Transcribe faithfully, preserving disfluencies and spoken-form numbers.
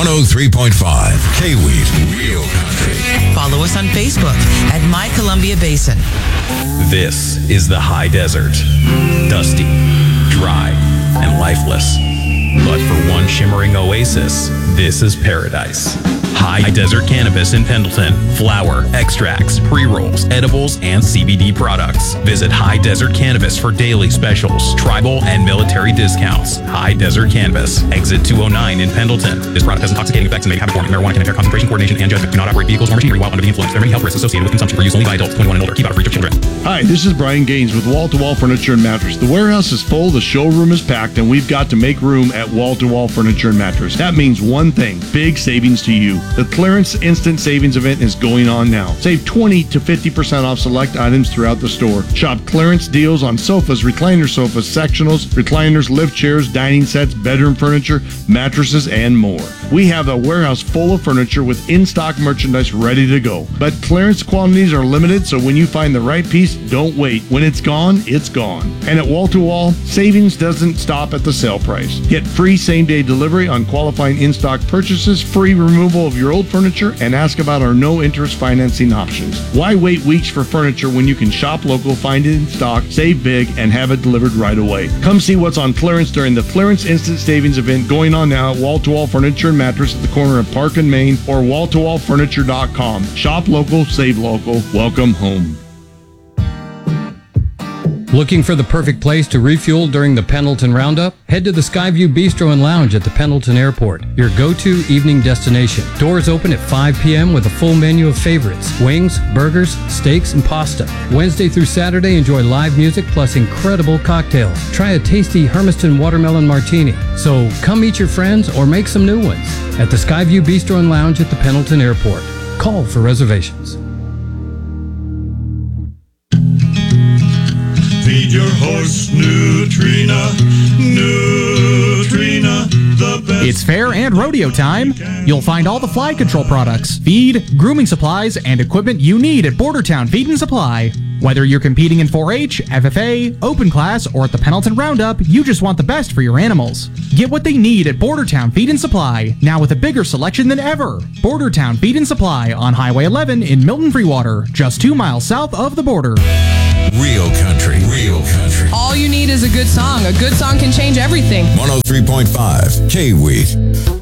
one oh three point five K-Wheat, Real Country. Follow us on Facebook at My Columbia Basin. This is the high desert. Dusty, dry, and lifeless. But for one shimmering oasis, this is paradise. High Desert Cannabis in Pendleton. Flower, extracts, pre-rolls, edibles, and C B D products. Visit High Desert Cannabis for daily specials, tribal, and military discounts. High Desert Cannabis. Exit two oh nine in Pendleton. This product has intoxicating effects and may habit forming. Marijuana can impair concentration, coordination, and judgment. Do not operate vehicles or machinery while under the influence. There are many health risks associated with consumption for use only by adults twenty-one and older. Keep out of reach of children. Hi, this is Brian Gaines with Wall to Wall Furniture and Mattress. The warehouse is full, the showroom is packed, and we've got to make room at Wall to Wall Furniture and Mattress. That means one thing, big savings to you. The Clearance Instant Savings event is going on now. Save twenty to fifty percent off select items throughout the store. Shop clearance deals on sofas, recliner sofas, sectionals, recliners, lift chairs, dining sets, bedroom furniture, mattresses, and more. We have a warehouse full of furniture with in-stock merchandise ready to go. But clearance quantities are limited, so when you find the right piece, don't wait. When it's gone, it's gone. And at Wall to Wall, savings doesn't stop at the sale price. Get free same-day delivery on qualifying in-stock purchases, free removal of your old furniture, and ask about our no-interest financing options. Why wait weeks for furniture when you can shop local, find it in stock, save big, and have it delivered right away? Come see what's on clearance during the Clearance Instant Savings event going on now at Wall to Wall Furniture and Mattress at the corner of Park and Main or wall to wall furniture dot com. Shop local, save local. Welcome home. Looking for the perfect place to refuel during the Pendleton Roundup? Head to the Skyview Bistro and Lounge at the Pendleton Airport, your go-to evening destination. Doors open at five p.m. with a full menu of favorites: wings, burgers, steaks, and pasta. Wednesday through Saturday, enjoy live music plus incredible cocktails. Try a tasty Hermiston Watermelon Martini. So come meet your friends or make some new ones at the Skyview Bistro and Lounge at the Pendleton Airport. Call for reservations. Feed your horse Nutrina, Nutrina, the best. It's fair and rodeo time. You'll find all the fly control products, feed, grooming supplies, and equipment you need at Bordertown Feed and Supply. Whether you're competing in four H, F F A, Open Class, or at the Pendleton Roundup, you just want the best for your animals. Get what they need at Bordertown Feed and Supply, now with a bigger selection than ever. Bordertown Feed and Supply on Highway eleven in Milton Freewater, just two miles south of the border. Real Country, Real Country. All you need is a good song. A good song can change everything. one oh three point five K-Wheat.